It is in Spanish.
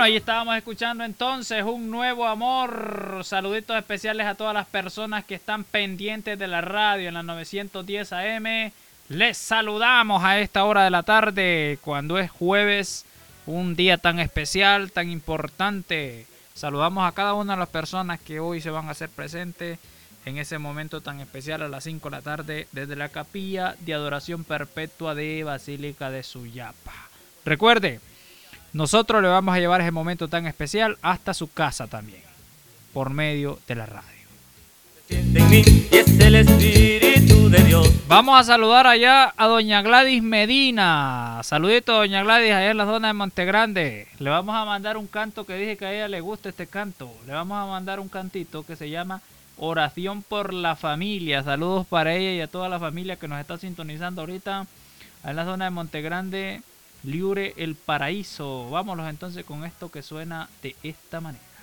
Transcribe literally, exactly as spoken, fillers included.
ahí estábamos escuchando entonces Un Nuevo Amor. Saluditos especiales a todas las personas que están pendientes de la radio en la novecientos diez A M. Les saludamos a esta hora de la tarde, cuando es jueves, un día tan especial, tan importante. Saludamos a cada una de las personas que hoy se van a hacer presentes en ese momento tan especial a las cinco de la tarde desde la capilla de adoración perpetua de Basílica de Suyapa. Recuerde, nosotros le vamos a llevar ese momento tan especial hasta su casa también, por medio de la radio. Vamos a saludar allá a doña Gladys Medina. Saludito, doña Gladys, allá en la zona de Montegrande. Le vamos a mandar un canto que dije que a ella le gusta este canto. Le vamos a mandar un cantito que se llama Oración por la Familia. Saludos para ella y a toda la familia que nos está sintonizando ahorita en la zona de Montegrande, Liure, El Paraíso. Vámonos entonces con esto que suena de esta manera.